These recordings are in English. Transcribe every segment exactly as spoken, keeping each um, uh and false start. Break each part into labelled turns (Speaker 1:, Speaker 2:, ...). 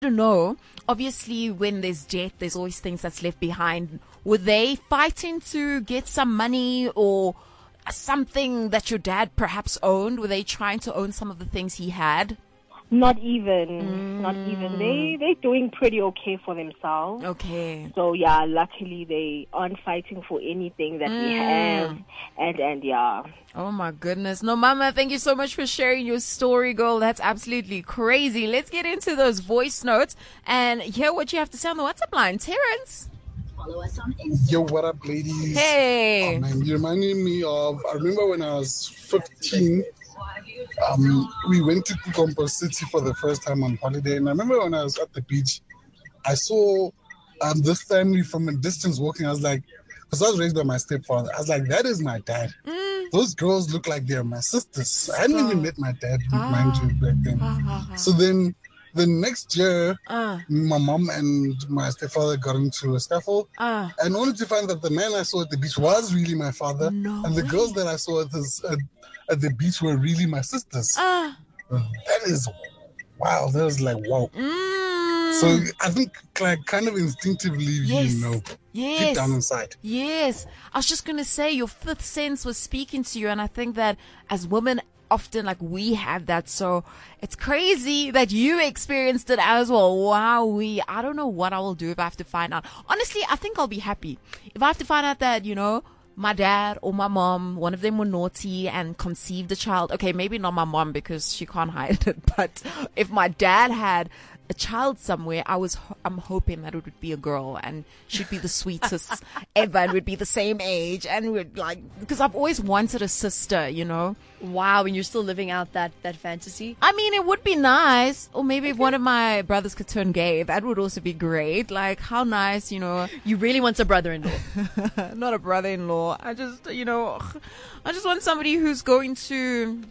Speaker 1: to know, obviously when there's death, there's always things that's left behind. Were they fighting to get some money or something that your dad perhaps owned? Were they trying to own some of the things he had?
Speaker 2: Not even, mm. not even. They, they're doing pretty okay for themselves.
Speaker 1: Okay.
Speaker 2: So, yeah, luckily they aren't fighting for anything that mm. we have. And, and, yeah.
Speaker 1: Oh, my goodness. No, Mama, thank you so much for sharing your story, girl. That's absolutely crazy. Let's get into those voice notes and hear what you have to say on the WhatsApp line. Terrence.
Speaker 3: Follow us on Instagram.
Speaker 4: Yo, what up, ladies?
Speaker 1: Hey.
Speaker 4: Oh, man, you're reminding me of, I remember when I was fifteen, um, we went to Kukompo City for the first time on holiday. And I remember when I was at the beach, I saw um, this family from a distance walking. I was like, because I was raised by my stepfather. I was like, that is my dad. Mm. Those girls look like they're my sisters. I hadn't even met my dad, ah. mind you, back then. Ah, ah, so then the next year, uh. my mom and my stepfather got into a scuffle, uh. and only to find that the man I saw at the beach was really my father,
Speaker 1: no
Speaker 4: and the
Speaker 1: way.
Speaker 4: girls that I saw at, this, at, at the beach were really my sisters.
Speaker 1: Uh.
Speaker 4: That is wow. That was like wow.
Speaker 1: Mm.
Speaker 4: So I think, like, kind of instinctively,
Speaker 1: yes.
Speaker 4: you know,
Speaker 1: yes.
Speaker 4: deep down inside.
Speaker 1: Yes, I was just gonna say your fifth sense was speaking to you, and I think that as women, often like we have that, so it's crazy that you experienced it as well. Wow, we I don't know what I will do if I have to find out. Honestly, I think I'll be happy if I have to find out that, you know, my dad or my mom, one of them were naughty and conceived a child. Okay, maybe not my mom because she can't hide it, but if my dad had a child somewhere, I was I'm hoping that it would be a girl and she'd be the sweetest ever and would be the same age and would like, because I've always wanted a sister, you know.
Speaker 5: Wow, and you're still living out that that fantasy?
Speaker 1: I mean, it would be nice. Or maybe if one of my brothers could turn gay, that would also be great. Like, how nice, you know.
Speaker 5: You really want a brother-in-law?
Speaker 1: Not a brother-in-law. I just, you know, I just want somebody who's going to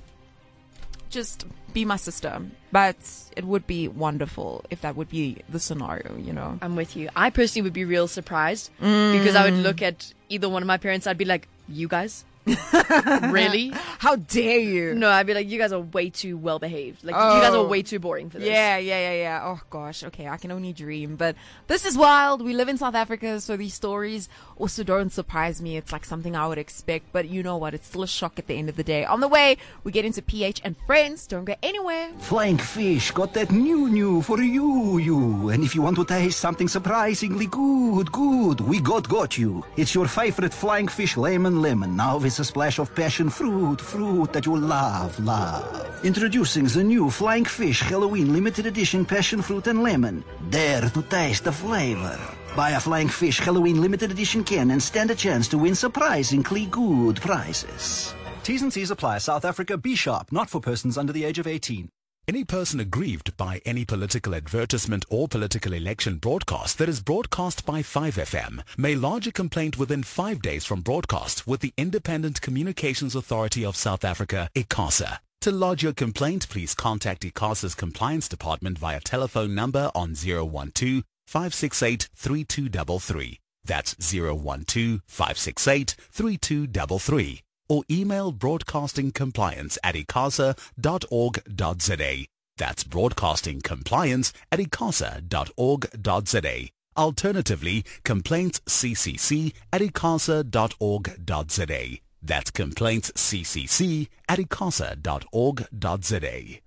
Speaker 1: just be my sister. But it would be wonderful if that would be the scenario, you know.
Speaker 5: I'm with you. I personally would be real surprised
Speaker 1: mm.
Speaker 5: because I would look at either one of my parents. I'd be like, you guys? Really?
Speaker 1: How dare you?
Speaker 5: No, I'd be like, you guys are way too well behaved. Like,
Speaker 1: oh.
Speaker 5: you guys are way too boring for this.
Speaker 1: Yeah, yeah, yeah, yeah. Oh gosh, okay, I can only dream. But this is wild. We live in South Africa, so these stories also don't surprise me. It's like something I would expect, but you know what? It's still a shock at the end of the day. On the way, we get into P H and friends. Don't go anywhere.
Speaker 6: Flying Fish got that new new for you, you. And if you want to taste something surprisingly good, good, we got got you. It's your favorite Flying Fish lemon lemon. Now with a splash of passion fruit, fruit that you love, love. Introducing the new Flying Fish Halloween limited edition passion fruit and lemon. Dare to taste the flavor. Buy a Flying Fish Halloween limited edition can and stand a chance to win surprisingly good prizes.
Speaker 7: T's and C's apply. South Africa, be sharp, not for persons under the age of eighteen. Any person aggrieved by any political advertisement or political election broadcast that is broadcast by five F M may lodge a complaint within five days from broadcast with the Independent Communications Authority of South Africa, ICASA. To lodge your complaint, please contact ICASA's Compliance Department via telephone number on zero one two, five six eight, three two three three. That's zero one two, five six eight, three two three three. Or email broadcastingcompliance at icasa dot org dot za. That's broadcastingcompliance at icasa dot org dot za. Alternatively, complaintsccc at icasa dot org dot za. That's complaintsccc at icasa dot org dot za.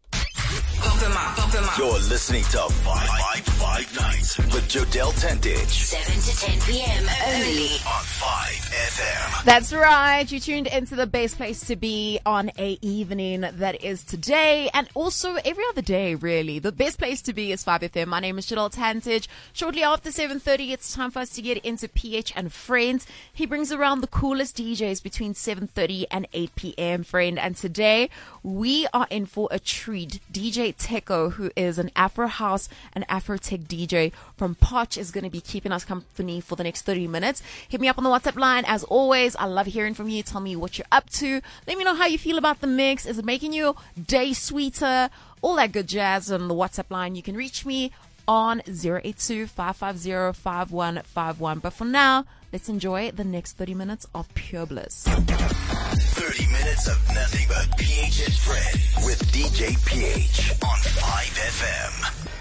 Speaker 8: Pump him up, pump him up. You're listening to Five Five Five Nights with Jodelle Tendage.
Speaker 3: seven to ten p.m. only
Speaker 8: on five F M.
Speaker 1: That's right. You tuned into the best place to be on a evening that is today and also every other day, really. The best place to be is five F M. My name is Jodelle Tendage. Shortly after seven thirty, it's time for us to get into P H and Friends. He brings around the coolest D Js between seven thirty and eight p.m., friend. And today, we are in for a treat. D J Teko, who is an Afro House and Afro Tech D J from Potch, is going to be keeping us company for the next thirty minutes. Hit me up on the WhatsApp line. As always, I love hearing from you. Tell me what you're up to. Let me know how you feel about the mix. Is it making your day sweeter? All that good jazz on the WhatsApp line. You can reach me on zero eight two, five five zero, five one five one. But for now, let's enjoy the next thirty minutes of pure bliss.
Speaker 8: thirty minutes of nothing but P H and Fred with D J P H on five F M.